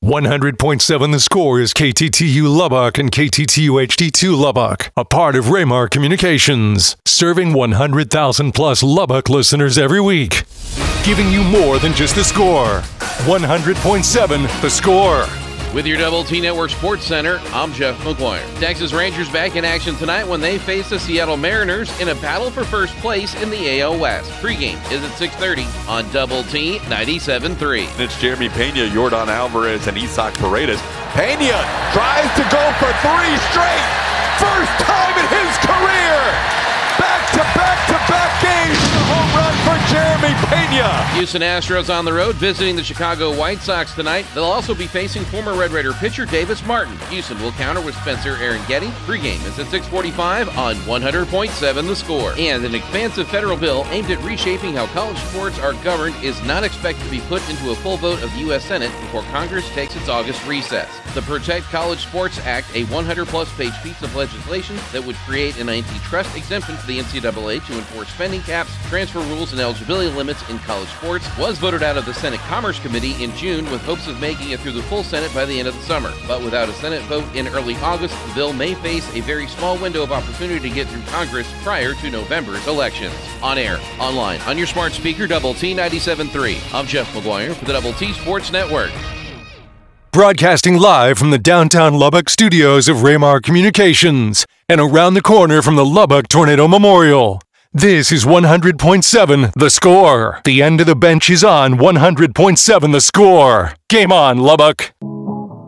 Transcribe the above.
100.7 The Score is KTTU Lubbock and KTTU HD2 Lubbock, a part of Raymar Communications, serving 100,000 plus Lubbock listeners every week, giving you more than just the score. 100.7 The Score. With your Double T Network Sports Center, I'm Jeff McGuire. Texas Rangers back in action tonight when they face the Seattle Mariners in a battle for first place in the AL West. Pregame is at 6:30 on Double T 97.3. It's Jeremy Pena, Yordan Alvarez, and Isaac Paredes. Pena tries to go for three straight. First time in his career. Back-to-back games. Home run for Jeremy Pena. Houston Astros on the road visiting the Chicago White Sox tonight. They'll also be facing former Red Raider pitcher Davis Martin. Houston will counter with Spencer Getty. Pregame is at 6:45 on 100.7 The Score. And an expansive federal bill aimed at reshaping how college sports are governed is not expected to be put into a full vote of the U.S. Senate before Congress takes its August recess. The Protect College Sports Act, a 100-plus page piece of legislation that would create an antitrust exemption for the NCAA to enforce spending caps, transfer rules, and eligibility limits in college sports, was voted out of the Senate Commerce Committee in June with hopes of making it through the full Senate by the end of the summer. But without a Senate vote in early August, the bill may face a very small window of opportunity to get through Congress prior to November's elections. On air, online, on your smart speaker, Double T 97.3. I'm Jeff McGuire for the Double T Sports Network. Broadcasting live from the downtown Lubbock studios of Raymar Communications and around the corner from the Lubbock Tornado Memorial. This is 100.7 The Score. The end of the bench is on 100.7 The Score. Game on, Lubbock.